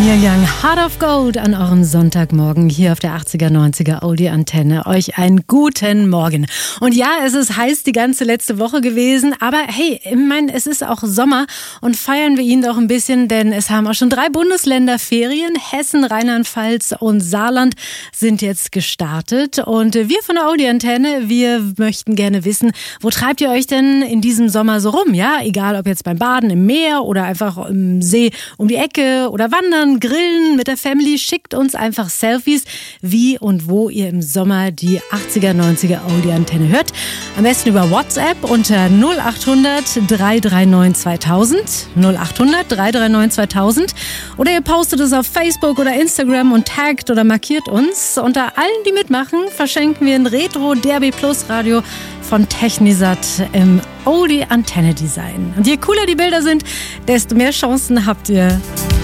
Neil Young, Heart of Gold an eurem Sonntagmorgen hier auf der 80er, 90er Audi-Antenne. Euch einen guten Morgen. Und ja, es ist heiß die ganze letzte Woche gewesen, aber hey, ich meine, es ist auch Sommer und feiern wir ihn doch ein bisschen, denn es haben auch schon 3 Bundesländer Ferien. Hessen, Rheinland-Pfalz und Saarland sind jetzt gestartet. Und wir von der Audi-Antenne, wir möchten gerne wissen, wo treibt ihr euch denn in diesem Sommer so rum? Ja, egal ob jetzt beim Baden im Meer oder einfach im See um die Ecke oder wandern, grillen mit der Family, schickt uns einfach Selfies, wie und wo ihr im Sommer die 80er, 90er Audi-Antenne hört. Am besten über WhatsApp unter 0800 339 2000, 0800 339 2000 oder ihr postet es auf Facebook oder Instagram und taggt oder markiert uns. Unter allen, die mitmachen, verschenken wir ein Retro DRB Plus Radio von Technisat im Audi-Antenne-Design. Und je cooler die Bilder sind, desto mehr Chancen habt ihr,